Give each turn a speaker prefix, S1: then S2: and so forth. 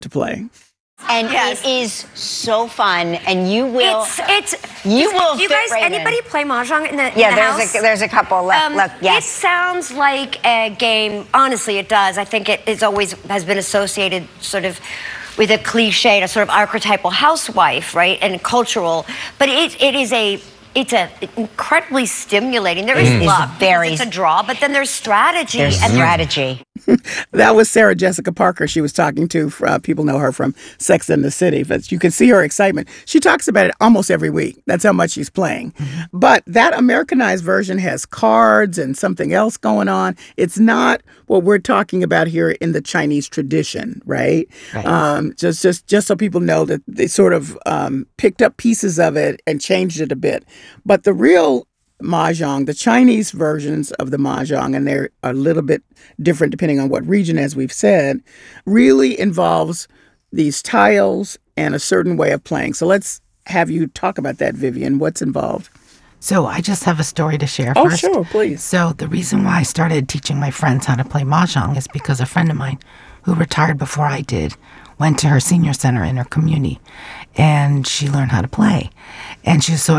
S1: to play.
S2: And it is so fun, and you will. You will.
S3: Do you guys? Anybody play mahjong in the
S2: house? There's a couple. Look, yes.
S3: It sounds like a game. Honestly, it does. I think it always has been associated sort of with a cliche, a sort of archetypal housewife, right, and cultural. But it's incredibly stimulating. There is luck. It's a draw, but then there's strategy.
S2: Strategy.
S1: That was Sarah Jessica Parker she was talking to. People know her from Sex and the City, but you can see her excitement. She talks about it almost every week. That's how much she's playing. Mm-hmm. But that Americanized version has cards and something else going on. It's not what we're talking about here in the Chinese tradition, right? Just so people know that they sort of picked up pieces of it and changed it a bit. But the real mahjong, the Chinese versions of the mahjong, and they're a little bit different depending on what region, as we've said, really involves these tiles and a certain way of playing. So let's have you talk about that, Vivian. What's involved?
S4: So I just have a story to share first.
S1: Oh, sure, please.
S4: So the reason why I started teaching my friends how to play mahjong is because a friend of mine who retired before I did went to her senior center in her community, and she learned how to play. And she was so